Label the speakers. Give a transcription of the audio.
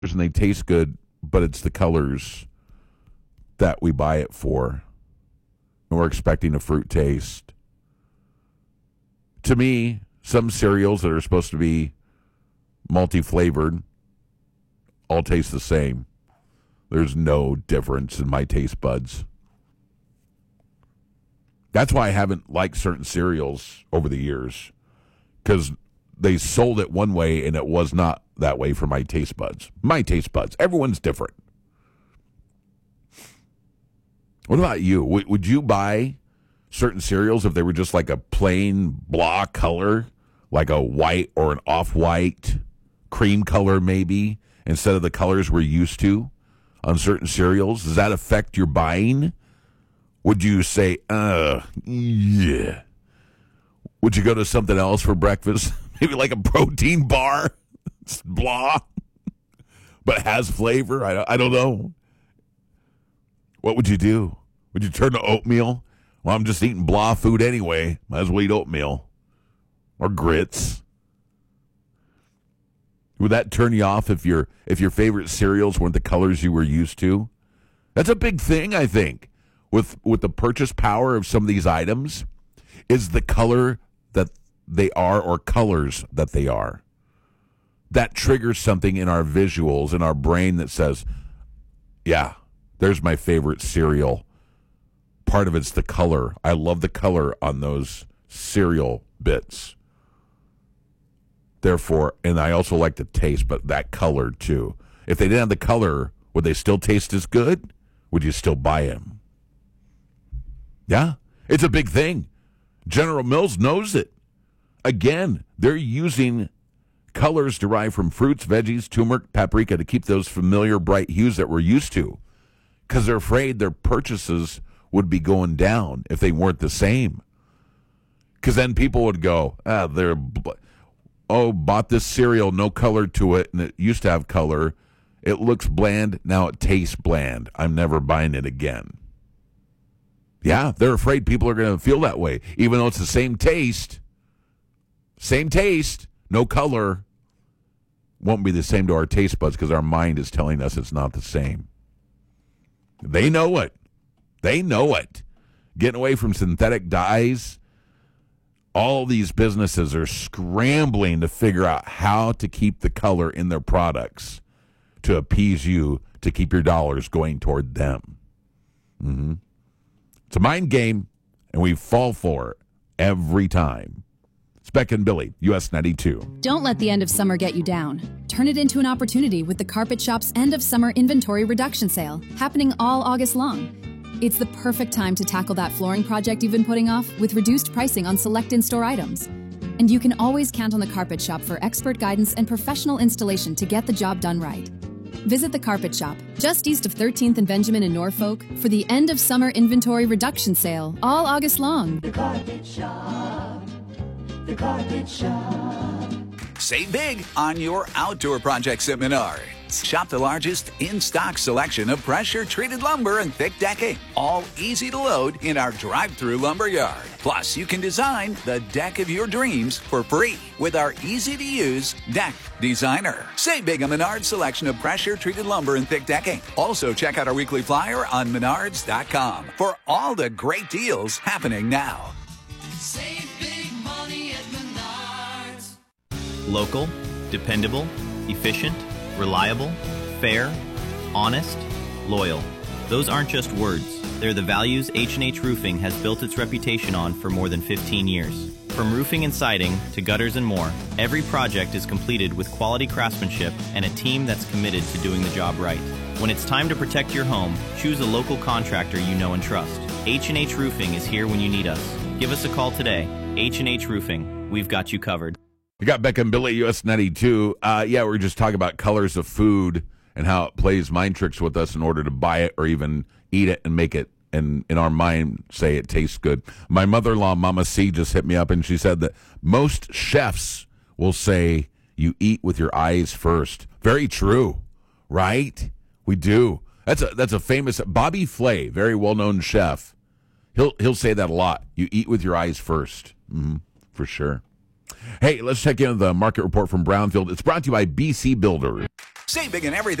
Speaker 1: and they taste good, but it's the colors that we buy it for. And we're expecting a fruit taste. To me, some cereals that are supposed to be multi-flavored all taste the same. There's no difference in my taste buds. That's why I haven't liked certain cereals over the years, because they sold it one way and it was not that way for my taste buds. My taste buds. Everyone's different. What about you? Would you buy certain cereals if they were just like a plain blah color, like a white or an off-white cream color maybe, instead of the colors we're used to on certain cereals? Does that affect your buying? Would you say, yeah? Would you go to something else for breakfast? Maybe like a protein bar? It's blah. But has flavor? I don't know. What would you do? Would you turn to oatmeal? Well, I'm just eating blah food anyway. Might as well eat oatmeal. Or grits. Would that turn you off if your favorite cereals weren't the colors you were used to? That's a big thing, I think. With the purchase power of some of these items, is the color that they are or colors that they are. That triggers something in our visuals, in our brain that says, yeah, there's my favorite cereal. Part of it's the color. I love the color on those cereal bits. Therefore, and I also like the taste, but that color too. If they didn't have the color, would they still taste as good? Would you still buy them? Yeah, it's a big thing. General Mills knows it. Again, they're using colors derived from fruits, veggies, turmeric, paprika to keep those familiar bright hues that we're used to, because they're afraid their purchases would be going down if they weren't the same. Because then people would go, bought this cereal, no color to it, and it used to have color. It looks bland, now it tastes bland. I'm never buying it again. Yeah, they're afraid people are going to feel that way, even though it's the same taste. Same taste, no color. Won't be the same to our taste buds because our mind is telling us it's not the same. They know it. They know it. Getting away from synthetic dyes. All these businesses are scrambling to figure out how to keep the color in their products to appease you, to keep your dollars going toward them. Mm-hmm. It's a mind game, and we fall for it every time. Speck and Billy, US 92.
Speaker 2: Don't let the end of summer get you down. Turn it into an opportunity with the Carpet Shop's end of summer inventory reduction sale, happening all August long. It's the perfect time to tackle that flooring project you've been putting off with reduced pricing on select in-store items. And you can always count on the Carpet Shop for expert guidance and professional installation to get the job done right. Visit the Carpet Shop, just east of 13th and Benjamin in Norfolk, for the end of summer inventory reduction sale, all August long.
Speaker 3: The Carpet Shop. The Carpet Shop.
Speaker 4: Save big on your outdoor projects at Menards. Shop the largest in-stock selection of pressure-treated lumber and thick decking, all easy to load in our drive-through lumber yard. Plus, you can design the deck of your dreams for free with our easy-to-use Deck Designer. Save big on Menards' selection of pressure-treated lumber and thick decking. Also, check out our weekly flyer on Menards.com for all the great deals happening now.
Speaker 3: Save big money at Menards.
Speaker 5: Local, dependable, efficient, reliable, fair, honest, loyal. Those aren't just words. They're the values H&H Roofing has built its reputation on for more than 15 years. From roofing and siding to gutters and more, every project is completed with quality craftsmanship and a team that's committed to doing the job right. When it's time to protect your home, choose a local contractor you know and trust. H&H Roofing is here when you need us. Give us a call today. H&H Roofing. We've got you covered.
Speaker 1: We got Beck and Billy, US 92. We're just talking about colors of food and how it plays mind tricks with us in order to buy it or even eat it and make it, and in our mind, say it tastes good. My mother-in-law, Mama C, just hit me up, and she said that most chefs will say you eat with your eyes first. Very true, right? We do. That's a famous Bobby Flay, very well-known chef. He'll say that a lot. You eat with your eyes first, for sure. Hey, let's check in with the market report from Brownfield. It's brought to you by BC Builder.
Speaker 4: Save big in everything.